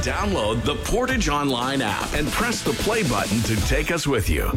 Download the Portage Online app and press the play button to take us with you.